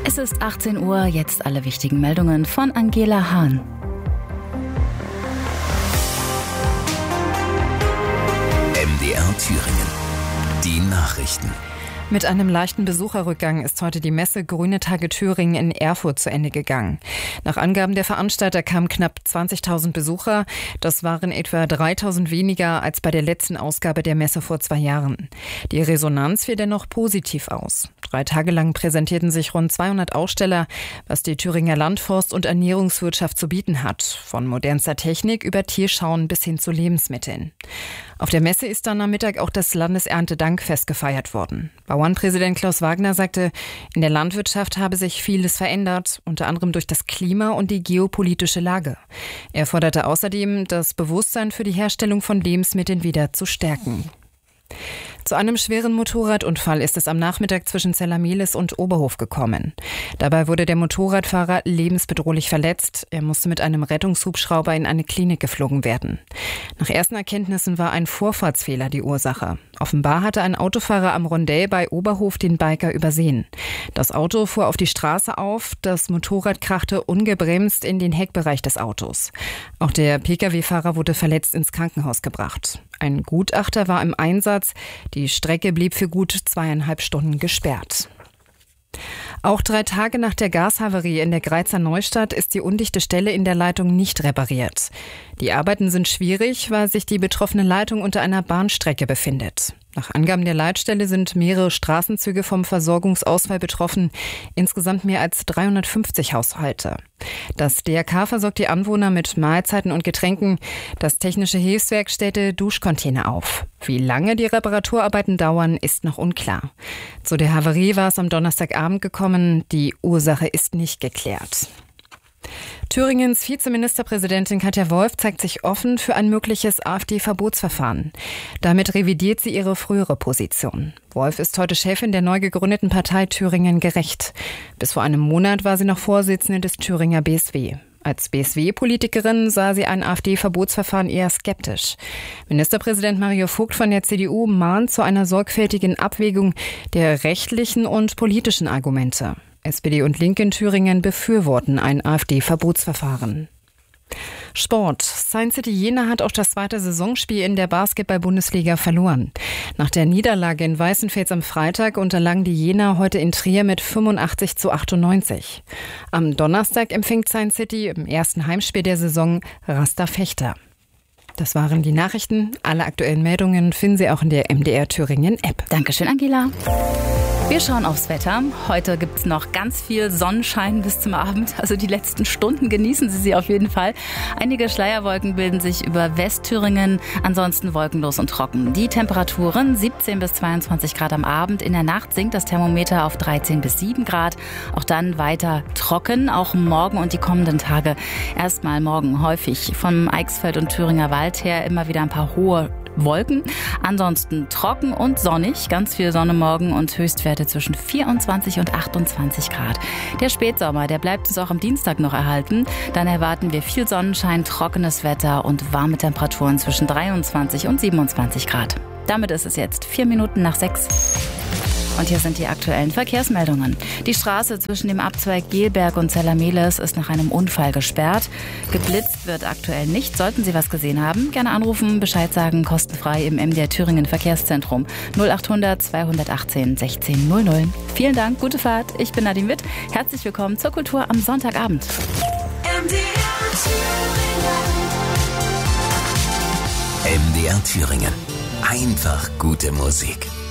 Es ist 18 Uhr, jetzt alle wichtigen Meldungen von Angela Hahn. MDR Thüringen. Die Nachrichten. Mit einem leichten Besucherrückgang ist heute die Messe Grüne Tage Thüringen in Erfurt zu Ende gegangen. Nach Angaben der Veranstalter kamen knapp 20.000 Besucher. Das waren etwa 3.000 weniger als bei der letzten Ausgabe der Messe vor 2 Jahren. Die Resonanz fiel dennoch positiv aus. 3 Tage lang präsentierten sich rund 200 Aussteller, was die Thüringer Landforst- und Ernährungswirtschaft zu bieten hat. Von modernster Technik über Tierschauen bis hin zu Lebensmitteln. Auf der Messe ist dann am Mittag auch das Landeserntedankfest gefeiert worden. Bauernpräsident Klaus Wagner sagte, in der Landwirtschaft habe sich vieles verändert, unter anderem durch das Klima und die geopolitische Lage. Er forderte außerdem, das Bewusstsein für die Herstellung von Lebensmitteln wieder zu stärken. Zu einem schweren Motorradunfall ist es am Nachmittag zwischen Zellermehlis und Oberhof gekommen. Dabei wurde der Motorradfahrer lebensbedrohlich verletzt. Er musste mit einem Rettungshubschrauber in eine Klinik geflogen werden. Nach ersten Erkenntnissen war ein Vorfahrtsfehler die Ursache. Offenbar hatte ein Autofahrer am Rondell bei Oberhof den Biker übersehen. Das Auto fuhr auf die Straße auf, das Motorrad krachte ungebremst in den Heckbereich des Autos. Auch der Pkw-Fahrer wurde verletzt ins Krankenhaus gebracht. Ein Gutachter war im Einsatz. Die Strecke blieb für gut 2,5 Stunden gesperrt. Auch 3 Tage nach der Gashavarie in der Greizer Neustadt ist die undichte Stelle in der Leitung nicht repariert. Die Arbeiten sind schwierig, weil sich die betroffene Leitung unter einer Bahnstrecke befindet. Nach Angaben der Leitstelle sind mehrere Straßenzüge vom Versorgungsausfall betroffen, insgesamt mehr als 350 Haushalte. Das DRK versorgt die Anwohner mit Mahlzeiten und Getränken. Das Technische Hilfswerk stellte Duschcontainer auf. Wie lange die Reparaturarbeiten dauern, ist noch unklar. Zu der Havarie war es am Donnerstagabend gekommen. Die Ursache ist nicht geklärt. Thüringens Vizeministerpräsidentin Katja Wolf zeigt sich offen für ein mögliches AfD-Verbotsverfahren. Damit revidiert sie ihre frühere Position. Wolf ist heute Chefin der neu gegründeten Partei Thüringen Gerecht. Bis vor einem Monat war sie noch Vorsitzende des Thüringer BSW. Als BSW-Politikerin sah sie ein AfD-Verbotsverfahren eher skeptisch. Ministerpräsident Mario Vogt von der CDU mahnt zu einer sorgfältigen Abwägung der rechtlichen und politischen Argumente. SPD und Linke in Thüringen befürworten ein AfD-Verbotsverfahren. Sport. Science City Jena hat auch das 2. Saisonspiel in der Basketball-Bundesliga verloren. Nach der Niederlage in Weißenfels am Freitag unterlagen die Jener heute in Trier mit 85-98. Am Donnerstag empfängt Science City im ersten Heimspiel der Saison Raster Fechter. Das waren die Nachrichten. Alle aktuellen Meldungen finden Sie auch in der MDR Thüringen App. Dankeschön, Angela. Wir schauen aufs Wetter. Heute gibt es noch ganz viel Sonnenschein bis zum Abend. Also die letzten Stunden genießen Sie sie auf jeden Fall. Einige Schleierwolken bilden sich über Westthüringen, ansonsten wolkenlos und trocken. Die Temperaturen 17 bis 22 Grad am Abend. In der Nacht sinkt das Thermometer auf 13 bis 7 Grad. Auch dann weiter trocken, auch morgen und die kommenden Tage. Erstmal morgen häufig vom Eichsfeld und Thüringer Wald her immer wieder ein paar hohe Wolken. Ansonsten trocken und sonnig, ganz viel Sonne morgen und Höchstwerte zwischen 24 und 28 Grad. Der Spätsommer, der bleibt uns auch am Dienstag noch erhalten. Dann erwarten wir viel Sonnenschein, trockenes Wetter und warme Temperaturen zwischen 23 und 27 Grad. Damit ist es jetzt 4 Minuten nach 6. Und hier sind die aktuellen Verkehrsmeldungen. Die Straße zwischen dem Abzweig Gelberg und Zellermehlis ist nach einem Unfall gesperrt. Geblitzt wird aktuell nicht. Sollten Sie was gesehen haben, gerne anrufen, Bescheid sagen, kostenfrei im MDR Thüringen Verkehrszentrum 0800 218 1600. Vielen Dank, gute Fahrt. Ich bin Nadine Witt. Herzlich willkommen zur Kultur am Sonntagabend. MDR Thüringen. Einfach gute Musik.